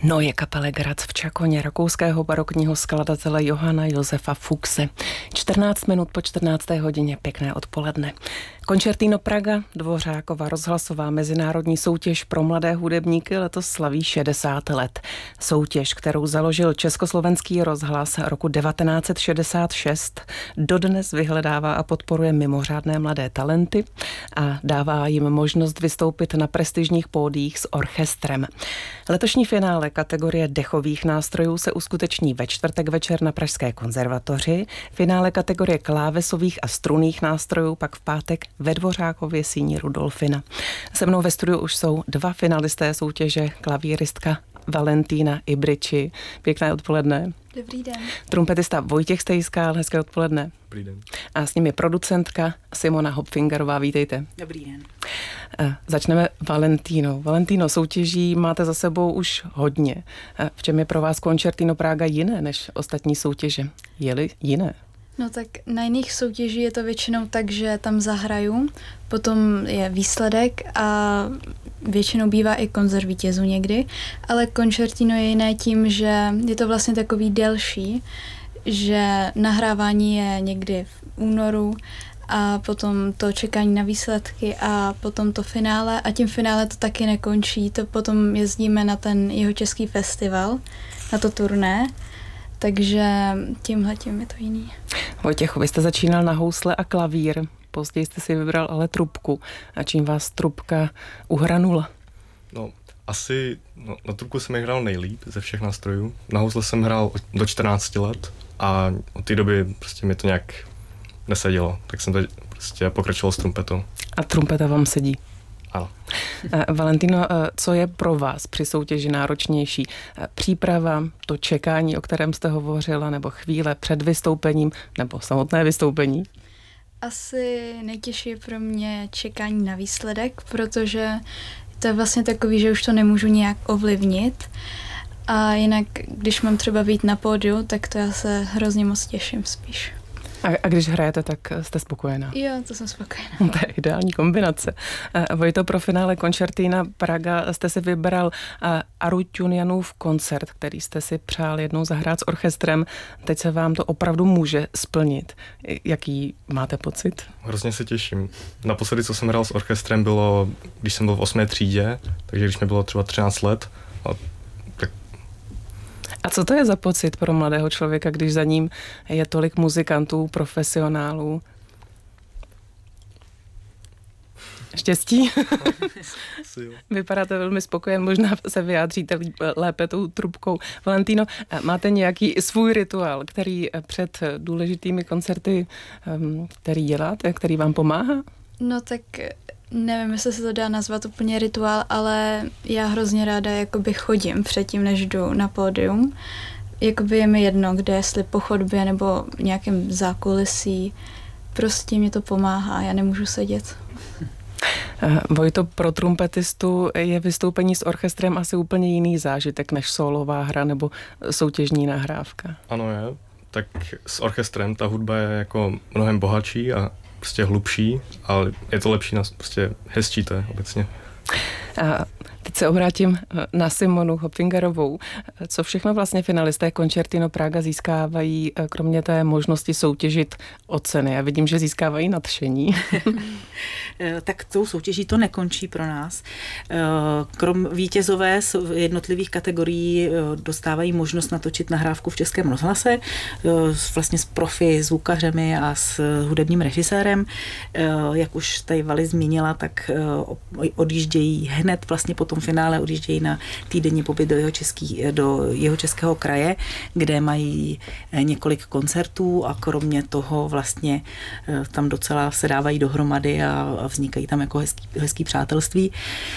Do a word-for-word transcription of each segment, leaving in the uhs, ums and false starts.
Neue Kapelle Graz v Čakoně rakouského barokního skladatele Johanna Josefa Fuchse. čtrnáct minut po čtrnácté hodině, pěkné odpoledne. Concertino Praga, Dvořákova rozhlasová mezinárodní soutěž pro mladé hudebníky letos slaví šedesát let. Soutěž, kterou založil Československý rozhlas roku devatenáct set šedesát šest, dodnes vyhledává a podporuje mimořádné mladé talenty a dává jim možnost vystoupit na prestižních pódiích s orchestrem. Letošní finále kategorie dechových nástrojů se uskuteční ve čtvrtek večer na Pražské konzervatoři. Finále kategorie klávesových a strunných nástrojů pak v pátek ve Dvořákově síni Rudolfina. Se mnou ve studiu už jsou dva finalisté soutěže, klavíristka Valentína Ibriči. Pěkné odpoledne. Dobrý den. Trumpetista Vojtěch Stejskal, hezké odpoledne. Dobrý den. A s ním je producentka Simona Hopfingerová, vítejte. Dobrý den. Začneme Valentínou. Valentíno, soutěží máte za sebou už hodně. V čem je pro vás Concertino Praga jiné než ostatní soutěže? Je-li jiné? No tak na jiných soutěží je to většinou tak, že tam zahraju, potom je výsledek a většinou bývá i koncert vítězů někdy, ale Concertino je jiné tím, že je to vlastně takový delší, že nahrávání je někdy v únoru a potom to čekání na výsledky a potom to finále a tím finále to taky nekončí, to potom jezdíme na ten jihočeský festival, na to turné. Takže tímhletím je to jiný. Vojtěchu, vy jste začínal na housle a klavír, později jste si vybral ale trubku. A čím vás trubka uhranula? No, asi no, na trubku jsem hrál nejlíp ze všech nástrojů. Na housle jsem hrál do čtrnácti let a od té doby prostě mi to nějak nesedělo. Tak jsem teď prostě pokračoval s trumpetou. A trumpeta vám sedí? Ano. Valentino, co je pro vás při soutěži náročnější? Příprava, to čekání, o kterém jste hovořila, nebo chvíle před vystoupením, nebo samotné vystoupení? Asi nejtěžší je pro mě čekání na výsledek, protože to je vlastně takový, že už to nemůžu nějak ovlivnit. A jinak, když mám třeba vyjít na pódiu, tak to já se hrozně moc těším spíš. A, a když hrajete, tak jste spokojená? Jo, to jsem spokojená. To je ideální kombinace. Vojto, pro finále Concertina Praga jste si vybral Arutjunjanův koncert, který jste si přál jednou zahrát s orchestrem. Teď se vám to opravdu může splnit. Jaký máte pocit? Hrozně se těším. Naposledy, co jsem hrál s orchestrem, bylo, když jsem byl v osmé třídě, takže když mi bylo třeba třináct let. A A co to je za pocit pro mladého člověka, když za ním je tolik muzikantů, profesionálů? Štěstí? Vypadáte velmi spokojen, možná se vyjádříte lépe tou trubkou. Valentino, máte nějaký svůj rituál, který před důležitými koncerty, který děláte, který vám pomáhá? No tak nevím, jestli se to dá nazvat úplně rituál, ale já hrozně ráda jakoby chodím předtím, než jdu na pódium. Jakoby je mi jedno, kde, jestli po chodbě nebo nějakém zákulisí. Prostě mě to pomáhá, já nemůžu sedět. Vojto, pro trumpetistu je vystoupení s orchestrem asi úplně jiný zážitek než solová hra nebo soutěžní nahrávka. Ano je, tak s orchestrem ta hudba je jako mnohem bohatší a prostě hlubší, ale je to lepší, prostě hezčí to je obecně. A teď se obrátím na Simonu Hopfingerovou. Co všechno vlastně finalisté Concertino Praga získávají, kromě té možnosti soutěžit o ceny? Já vidím, že získávají nadšení. Tak tou soutěží to nekončí pro nás. Krom vítězové jednotlivých kategorií dostávají možnost natočit nahrávku v Českém rozhlase, vlastně s profi zvukařemi a s hudebním režisérem. Jak už tady Vali zmínila, tak odjíždějí hned vlastně po tom finále, odjíždějí na týdenní pobyt do jeho, český, do jeho českého kraje, kde mají několik koncertů a kromě toho vlastně tam docela se dávají dohromady a vznikají tam jako hezký, hezký přátelství.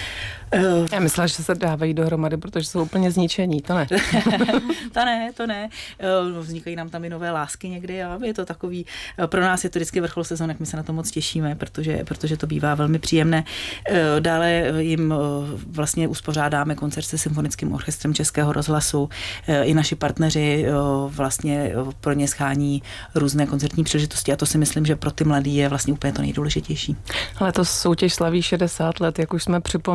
Já myslela, že se dávají dohromady, protože jsou úplně zničení, to ne. to ne, to ne. Vznikají nám tam i nové lásky někdy a je to takový, pro nás je to vždycky vrchol sezónek, my se na to moc těšíme, protože, protože to bývá velmi příjemné. Dále jim vlastně uspořádáme koncert se symfonickým orchestrem Českého rozhlasu. I naši partneři vlastně pro ně schání různé koncertní příležitosti a to si myslím, že pro ty mladí je vlastně úplně to nejdůležitější. Letos soutěž slaví šedesát let, jak už jsme připomněli.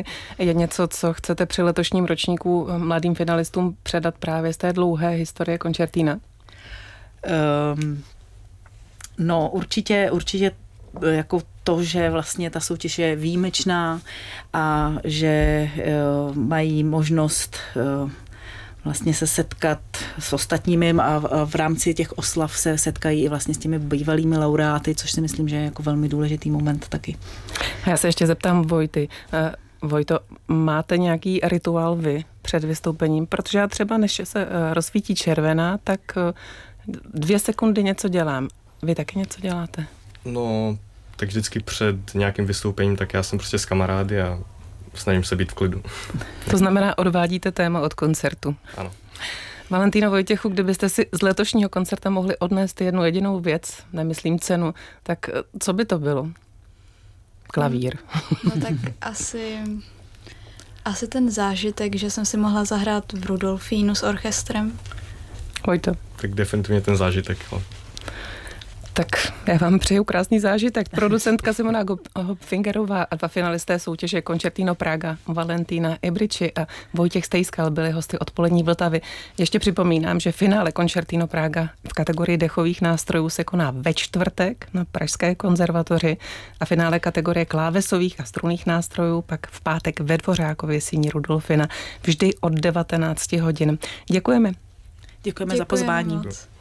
Je něco, co chcete při letošním ročníku mladým finalistům předat právě z té dlouhé historie koncertína? Um, no určitě, určitě jako to, že vlastně ta soutěž je výjimečná a že uh, mají možnost uh, vlastně se setkat s ostatními a v rámci těch oslav se setkají i vlastně s těmi bývalými laureáty, což si myslím, že je jako velmi důležitý moment taky. Já se ještě zeptám Vojty. Vojto, máte nějaký rituál vy před vystoupením? Protože já třeba, než se rozsvítí červená, tak dvě sekundy něco dělám. Vy taky něco děláte? No, tak vždycky před nějakým vystoupením, tak já jsem prostě s kamarády a snažím se být v klidu. To znamená, odvádíte téma od koncertu. Ano. Valentýno Vojtěchu, kdybyste si z letošního koncerta mohli odnést jednu jedinou věc, nemyslím cenu, tak co by to bylo? Klavír. No tak asi, asi ten zážitek, že jsem si mohla zahrát v Rudolfínu s orchestrem. Vojto. Tak definitivně ten zážitek. No. Tak já vám přeju krásný zážitek. Producentka Simona Hopfingerová a dva finalisté soutěže Concertino Praga, Valentína Ibriči a Vojtěch Stejskal byli hosty odpolední Vltavy. Ještě připomínám, že finále Concertino Praga v kategorii dechových nástrojů se koná ve čtvrtek na Pražské konzervatoři a finále kategorie klávesových a strunných nástrojů pak v pátek ve Dvořákově síni Rudolfina vždy od devatenáct hodin. Děkujeme. Děkujeme, Děkujeme za pozvání. Moc.